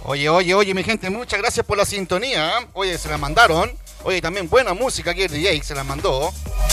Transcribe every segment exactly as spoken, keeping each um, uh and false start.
Oye, oye, oye, mi gente, muchas gracias por la sintonía. ¿eh? Oye, se la mandaron. Oye, también buena música aquí el D J se la mandó.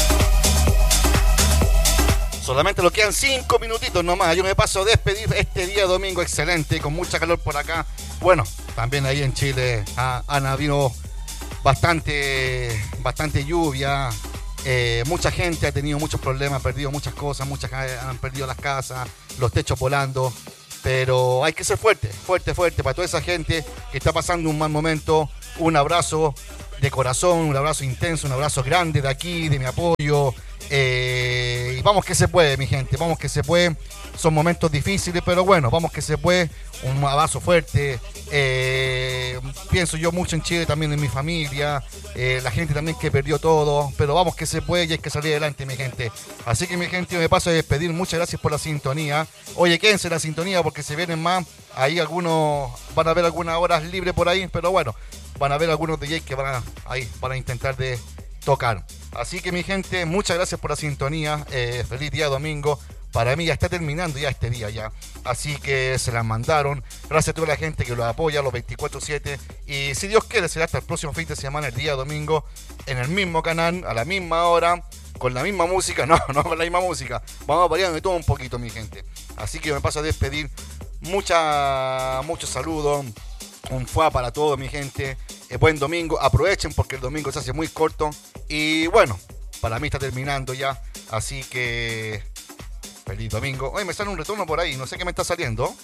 Solamente lo quedan cinco minutitos nomás. Yo me paso a despedir este día domingo excelente, con mucha calor por acá. Bueno, también ahí en Chile ah, han habido bastante, bastante lluvia. Eh, mucha gente ha tenido muchos problemas, ha perdido muchas cosas, muchas han perdido las casas, los techos volando. Pero hay que ser fuerte, fuerte, fuerte para toda esa gente que está pasando un mal momento. Un abrazo de corazón, un abrazo intenso, un abrazo grande de aquí, de mi apoyo. Eh, y vamos que se puede, mi gente, vamos que se puede. Son momentos difíciles, pero bueno, vamos que se puede. Un abrazo fuerte. Eh, pienso yo mucho en Chile, también en mi familia. Eh, la gente también que perdió todo. Pero vamos que se puede y hay que salir adelante, mi gente. Así que, mi gente, me paso a despedir. Muchas gracias por la sintonía. Oye, quédense en la sintonía porque se vienen más. Ahí algunos van a ver algunas horas libres por ahí, pero bueno, van a ver algunos D Js que van a, ahí, van a intentar de tocar. Así que, mi gente, muchas gracias por la sintonía. Eh, feliz día domingo. Para mí ya está terminando ya este día ya. Así que se las mandaron. Gracias a toda la gente que los apoya los veinticuatro siete. Y si Dios quiere, será hasta el próximo fin de semana, el día domingo, en el mismo canal, a la misma hora, con la misma música. No, no con la misma música. Vamos variando de todo un poquito, mi gente. Así que me paso a despedir. Mucha, muchos saludos. Un fuá para todos, mi gente. Eh, buen domingo. Aprovechen porque el domingo se hace muy corto. Y bueno, para mí está terminando ya. Así que feliz domingo. Oye, me sale un retorno por ahí. No sé qué me está saliendo.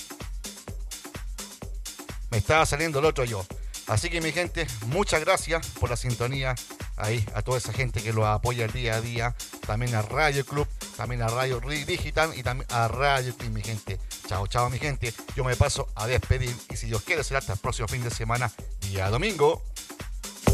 Me estaba saliendo el otro yo. Así que, mi gente, muchas gracias por la sintonía. Ahí, a toda esa gente que lo apoya el día a día. También a Radio Club. También a Radio Digital. Y también a Radio Club, mi gente. Chao, chao, mi gente. Yo me paso a despedir. Y si Dios quiere, será hasta el próximo fin de semana, día domingo.